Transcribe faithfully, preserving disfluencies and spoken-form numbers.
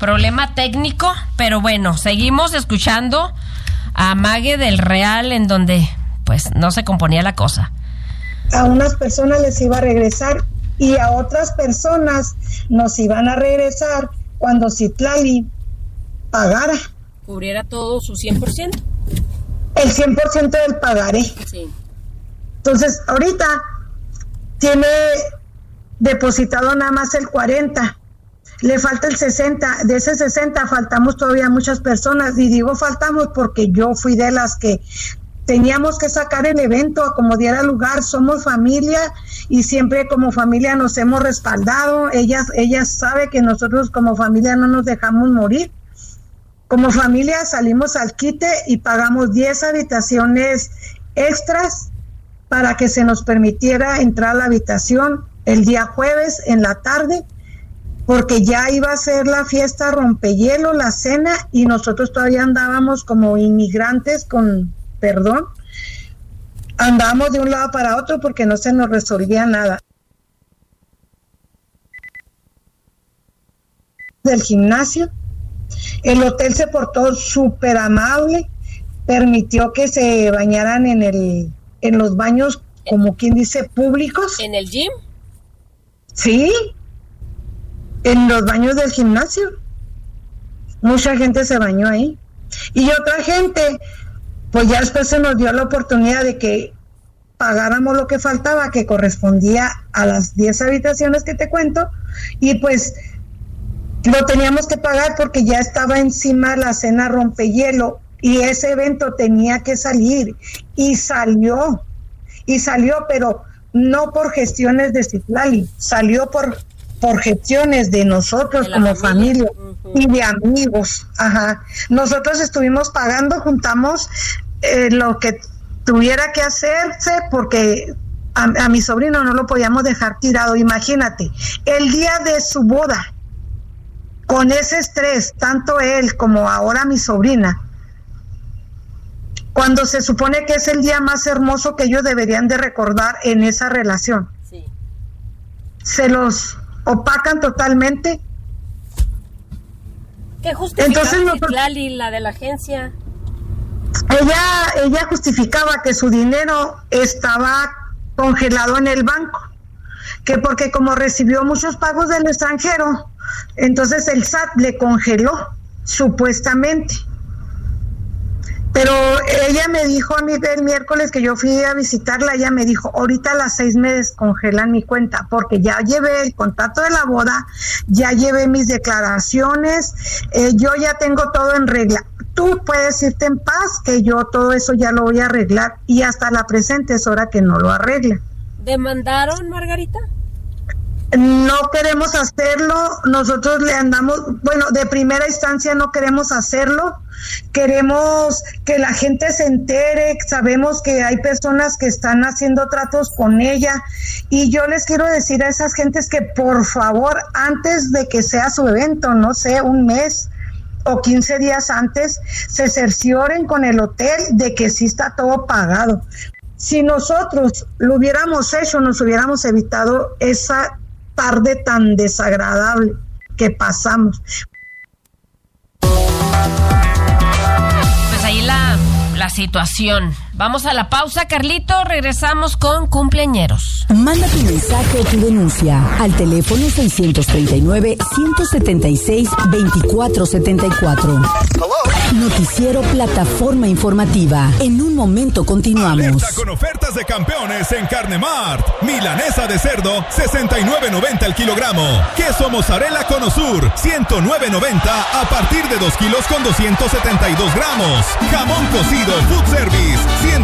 problema técnico, pero bueno, seguimos escuchando a Mague del Real, en donde pues no se componía la cosa. A unas personas les iba a regresar y a otras personas nos iban a regresar cuando Citlali pagara. Cubriera todo su cien por ciento. El cien por ciento del pagaré. Sí. Entonces, ahorita tiene depositado nada más el cuarenta. Le falta el sesenta. De ese sesenta faltamos todavía muchas personas. Y digo faltamos porque yo fui de las que teníamos que sacar el evento a como diera lugar. Somos familia y siempre como familia nos hemos respaldado. Ella, ella sabe que nosotros como familia no nos dejamos morir. Como familia salimos al quite y pagamos diez habitaciones extras para que se nos permitiera entrar a la habitación el día jueves en la tarde, porque ya iba a ser la fiesta rompehielo, la cena, y nosotros todavía andábamos como inmigrantes con perdón, andábamos de un lado para otro porque no se nos resolvía nada. Del gimnasio, el hotel se portó súper amable, permitió que se bañaran en el, en los baños, como quien dice, públicos. ¿En el gym? Sí, en los baños del gimnasio. Mucha gente se bañó ahí. Y otra gente, pues ya después se nos dio la oportunidad de que pagáramos lo que faltaba, que correspondía a las diez habitaciones que te cuento, y pues lo teníamos que pagar porque ya estaba encima la cena rompehielo y ese evento tenía que salir, y salió, y salió, pero no por gestiones de Citlali, salió por por gestiones de nosotros de como familia, familia uh-huh. y de amigos. Ajá. Nosotros estuvimos pagando, juntamos eh, lo que tuviera que hacerse, porque a, a mi sobrino no lo podíamos dejar tirado. Imagínate, el día de su boda, con ese estrés, tanto él como ahora mi sobrina, cuando se supone que es el día más hermoso que ellos deberían de recordar en esa relación. Sí. Se los opacan totalmente. ¿Qué justificaba Citlali, la de la agencia? Ella, ella justificaba que su dinero estaba congelado en el banco, que porque como recibió muchos pagos del extranjero, entonces el S A T le congeló, supuestamente. Pero ella me dijo a mí el miércoles que yo fui a visitarla, ella me dijo, ahorita a las seis me descongelan mi cuenta, porque ya llevé el contrato de la boda, ya llevé mis declaraciones, eh, yo ya tengo todo en regla. Tú puedes irte en paz, que yo todo eso ya lo voy a arreglar, y hasta la presente es hora que no lo arregla. ¿Demandaron, Margarita? No queremos hacerlo, nosotros le andamos, bueno, de primera instancia no queremos hacerlo, queremos que la gente se entere, sabemos que hay personas que están haciendo tratos con ella, y yo les quiero decir a esas gentes que por favor, antes de que sea su evento, no sé, un mes o quince días antes, se cercioren con el hotel de que sí está todo pagado. Si nosotros lo hubiéramos hecho, nos hubiéramos evitado esa tarde tan desagradable que pasamos. Pues ahí la, la situación. Vamos a la pausa, Carlito, regresamos con cumpleañeros. Manda tu mensaje o tu denuncia al teléfono seiscientos treinta y nueve, ciento setenta y seis, veinticuatro setenta y cuatro. Noticiero Plataforma Informativa. En un momento continuamos. Alerta con ofertas de campeones en Carnemart. Milanesa de cerdo, sesenta y nueve noventa el kilogramo. Queso mozzarella Cono Sur, ciento nueve noventa a partir de dos kilos con doscientos setenta y dos gramos. Jamón cocido Food Service, ciento